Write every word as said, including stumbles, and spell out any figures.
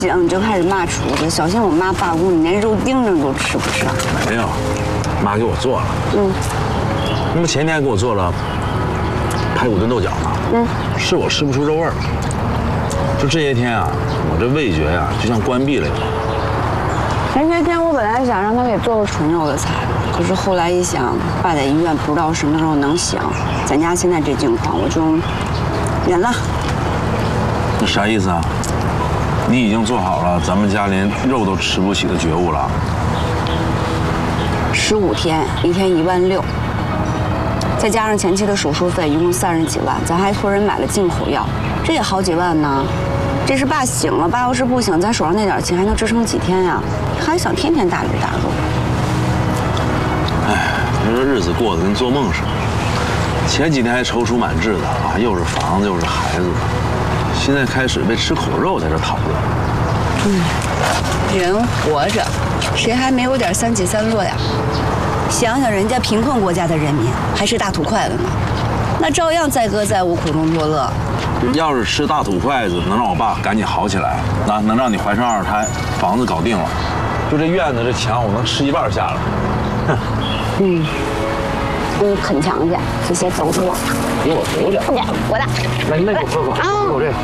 你就开始骂厨子，小心我妈罢工，你连肉丁丁都吃不上。 没有，妈给我做了。嗯。那么前天给我做了排骨炖豆角嘛。嗯。是我吃不出肉味儿。就这些天啊，我这味觉呀、啊，就像关闭了一样。 前些天我本来想让他给做个纯肉的菜，可是后来一想，爸在医院不知道什么时候能醒，咱家现在这境况，我就忍了。 那啥意思啊？你已经做好了咱们家连肉都吃不起的觉悟了。 十五天，一天一万六，再加上前期的手术费，一共三十几万，咱还托人买了进口药，这也好几万呢。这是爸醒了，爸要是不醒，咱手上那点钱还能支撑几天呀？还想天天大鱼大肉？ 哎，你说日子过得跟做梦似的。前几天还踌躇满志的啊，又是房子又是孩子，现在开始为吃口肉在这讨论。 嗯，人活着，谁还没有点三起三落呀？想想人家贫困国家的人民，还是大土块子呢，那照样载歌载舞，苦中作乐。 嗯、要是吃大土筷子能让我爸赶紧好起来，那能让你怀上二胎，房子搞定了，就这院子这墙我能吃一半下来。哼。 嗯。你啃墙去，这些都是我。 给我走点。 不给，我的。 来，那给我喝口，喝口这个。